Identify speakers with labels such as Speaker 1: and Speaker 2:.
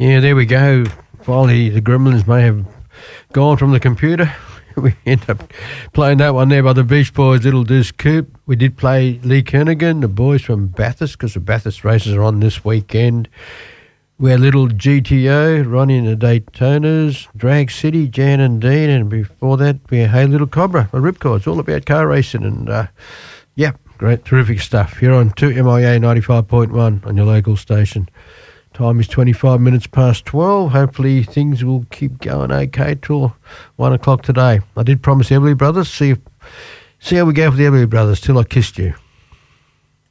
Speaker 1: Yeah, there we go. Finally, the Gremlins may have gone from the computer. We ended up playing that one there by the Beach Boys, Little Deuce Coupe. We did play Lee Kernigan, the boys from Bathurst, because the Bathurst races are on this weekend. We had Little GTO, Ronnie and the Daytonas, Drag City, Jan and Dean, and before that we had Hey Little Cobra, a Ripcord. It's all about car racing, and great, terrific stuff. You're on 2MIA 95.1 on your local station. Time is 25 minutes past 12. Hopefully things will keep going okay till 1 o'clock today. I did promise Everly Brothers. See how we go for the Everly Brothers till I kissed you.